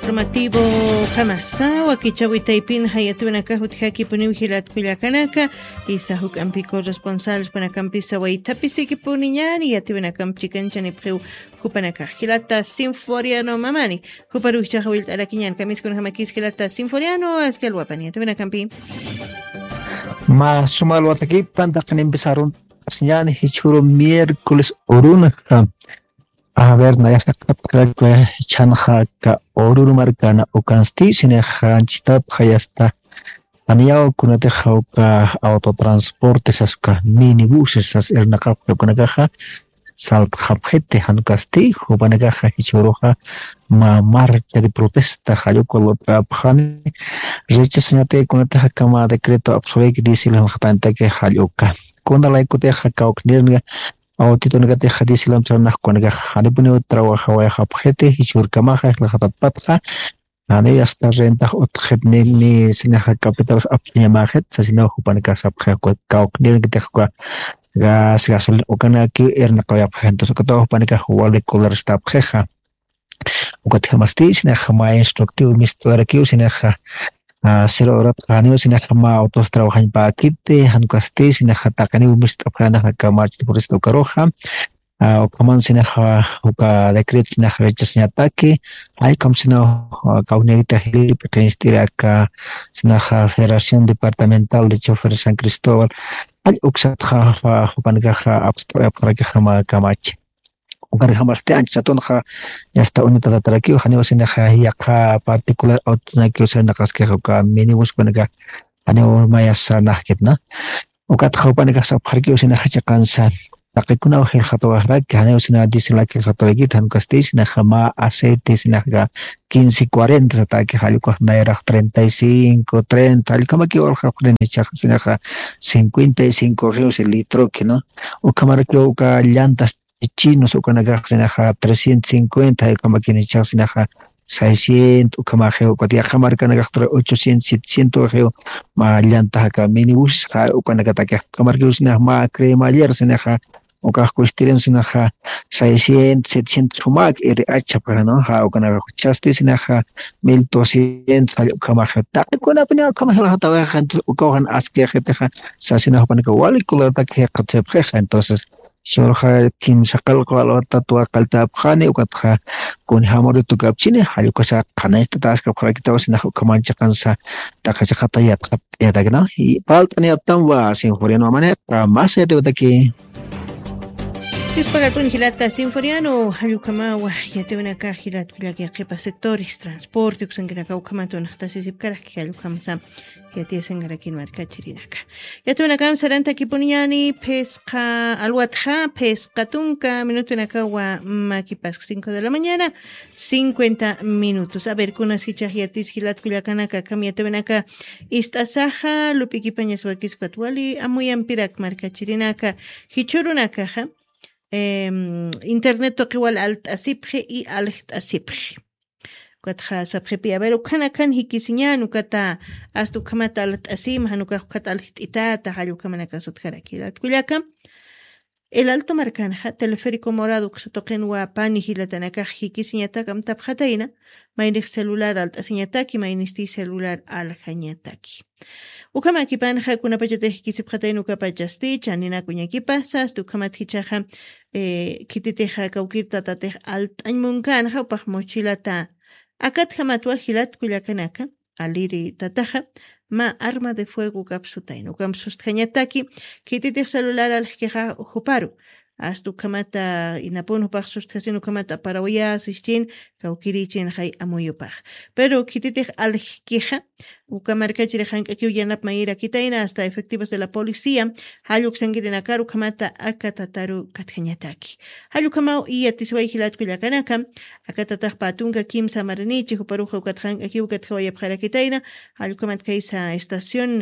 informativo Kamasa Wakichawitaipin Hayatuna Kahutjaki Punivigilat Kuyakanaka y Sahuk Ampico responsables para Campisa Waitapisi Puniñani y Ativana Camchicanchani Preu Hupanaka Gilata Sinforiano Mamani Huparucha Hawil Araquiñan Camis con Hamakis Gilata Sinforiano Escalwapani Ativana Campi Más sumalo hasta aquí panta que empezaron señal hichuro miércoles oruna. A ver, naya creo que chanja ka oruru marcana o cansti sine hanchita hayasta aniao kunate hauka autotransporte saska minibuses sas ernaka kunagaha salt habjete hankasti hubanagaha hichuroha ma marcha de protesta hayoko lopabhani rechazante kunate hakama decreto absoluto dice la hatanta que hayoka kunda la ikote hakaok nirga Autito negate hadis ilam charnah konaga hadipuni trabaja wa habjete hichur kamaja la hatapatja ane hasta renta otjet ni sinaja capital apnya majet sasina hupanika sabja ko kauk nirgate kwa gas gasol okana ki erna kaya bjento sokato hupanika huwale kolar sta bjeja ukat hamasti sinaja ma instructivo mistuara ki sinaja selo orat kanio sinaja ma autos trabajan paquete hankasti sinaja takani umistapjana hakamach por esto karoja o kaman sinaja uka decreto sinaja rechaznya ataque hay kam sinaja kaunegita hili pekenistira ka sinaja Federación Departamental de Choferes San Cristóbal hay uksatja hupangaja abstoya para que jama kamach Ugar hamaste anchatonja hasta unita de traquio haneo sinaja yaqa particular autonaki usana kaskejo ka minibus konaga haneo mayasa nahketna ukat khawpanaga sabkharki usina hachakansa taqikuna hil khatawahra que haneo sina disila que khatawagi tan kastis na jama aceite sinaga 1540 hasta que haluko naira 35 30 alkama que orja khurenicha sinaga 55 ríos el litro que no o kamara que uka llantas chinos o con agarras en aja 350 y como quien echas en aja 600 o como geo cuatia jamar can agarra 800 700 geo ma llanta acá minibus o con agarra que jamar que usina ma crema ayer en aja o casco estiren en aja 600 700 humak er acha para no ha o con agarra chaste en aja 1200 o como gata con apena como la hata o cojan aske geta sasina para que wali colata que qatse entonces Shorha kim sakal kalau tatua kalta khane ukatha kun hamore tu kapchine halu kasa khana esta tas ka khara kita wasina kamancha kansa takasa khata ya dagna i paltani aptam wa sinforiano mane mas ya de taki Para con Gilata Sinforiano, Halukama, Yatuna Kajilat, Yakipa sectores, transporte, Xangraka, Kamaton, Tasipkara, Halukamsa, Yatiasangarakin Marca Chirinaka. Yatuna Kam Saranta Kipuniani, Pesca, Alwatja, Pescatunca, Minuto Nakawa, Makipas, 5 de la mañana, 50 minutos. A ver, con las hichahiatis, Gilat Kuyakanaka, Kamiatavenaka, Istasaja, Lupikipañas Wakisquatuali, Amuyampirak, Marca Chirinaka, Hichurunakaja. Internet toquewal alt asipje y alt asipje. Cuatja sapjepi a ver ukana kan hikisiñan ukata astu kamata alt asim hanuka ukata alt itata hayukamana kasut karakilat kuyaka. El Alto Marcanja, teleférico morado que se toquen guapani hilatanaka hikisiñata kam tapjataina, mainik celular alt asiñataki, mainisti celular al hañataki. Ukama kipanja kuna pachate hikisipjataina ukapachasti, chanina kuñakipasas, tukamat hichaja kititeja kaukirta tatej alt añmunkanja upaj mochilata. Akat jamatua hilat kuyakanaka, aliri tataja, ma arma de fuego kapsutaino kam sustjañataki kititij celular al queja juparu astu kamata inapun upaj sustjasinu kamata para uyas istin kaukirichin hay amuyupaj pero kititij al queja ukamarkachire hankakiu yanap maira kitaina hasta efectivos de la policía haluk sangirinakaru kamata akatataru katjañataki halukamau iyatisway hilat kuyakanaka akatataj patunka kim samarnichi juparuja ukatjankakiu katjawaya pjarakitaina halukamat kaisa estación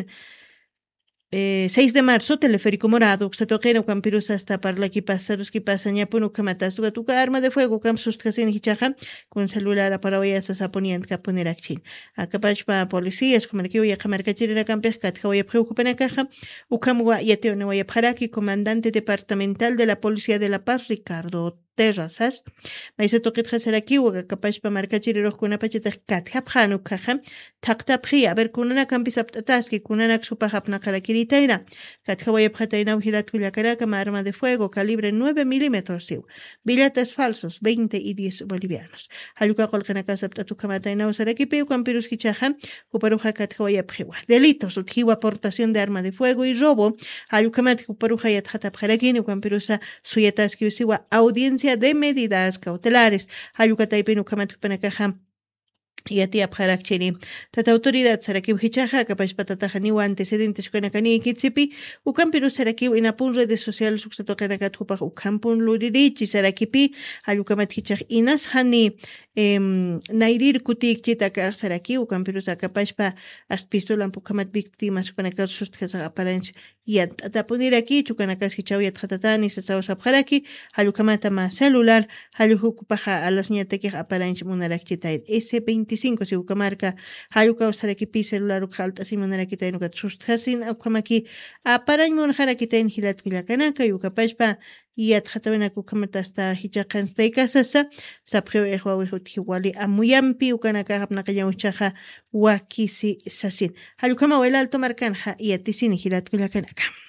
6 de marzo, teleférico morado, que se toquen Campirus hasta para que pasaros que pasan ya punu kamatas tu arma de fuego, cam sustrasen hichaja, con celular para hoy esas aponian que poner achin. A capaz para policías, como el que voy a jamar cachir en camper, que voy a preocupar en caja, Ucamua y ateo no voy a comandante departamental de la Policía de La Paz, Ricardo terrazas maysa tuqitqa sarakiwa kapashpa markachiriruqkunapa chaytaq katjapqanu kaja taqtapqi a ver kunana kampis apt'ataski kunanak supaq apnaqarakiritaina katjawayapqataynaw hilatkullakaraka arma de fuego calibre 9 milímetros billetes falsos 20 y 10 bolivianos halluka qolqanaka sapt'atukamataynaw sarakipi ukampirus kichaja uparuja katjawayapqiwa delitos utjiwa aportación de arma de fuego y robo hallukamat uparuja yatjatapqarakini ukampirusa suyataski usiwa audiencia de medidas cautelares Ayucataypin ukamatupanacaja Yati apjarakchini. Tata autoridad sarakiw hichaja kapashpatataja antecedentes kanakani kitsipi ukampiru sarakiw inapun redes sociales suksatokanaka tupaj ukampun luririchi sarakipi ayukamat hichaj inas hani nairir kutik chitaka sarakiw ukampiru sakapashpa aspistolan pukamat víctimas kanaka sustjasa aparanch yat atapuniraki chukanakas hichaw yatjatatani sasawas apjaraki ayukamata ma celular ayuhukupaja a las niatekej aparanch munarakchitay S25 si ukamarka hayuka usarakipi celular ukhalta simunarakitay nukat sustjasin ukamaki aparañ munharakitayn hilatkullakanaka yukapashpa yatjatawenak ukamata hasta hichaqan taykasasa sapjeo ejwawejut hiwali amuyampi ukanaka hapnaqallamuchaja wakisi sasin hayukama wela alto markanja yatisini hilatkullakanaka